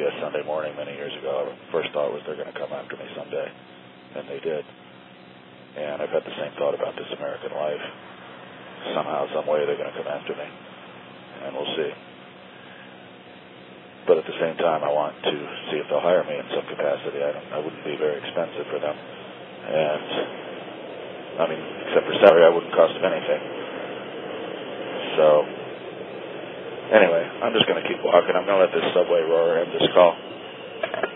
CBS Sunday Morning many years ago. First thought was they're going to come after me someday, and they did. And I've had the same thought about This American Life. Somehow, some way, they're going to come after me, and we'll see. But at the same time, I want to see if they'll hire me in some capacity. I wouldn't be very expensive for them. And, I mean, except for salary, I wouldn't cost them anything. So, anyway, I'm just going to keep walking. I'm going to let this subway roar end this call.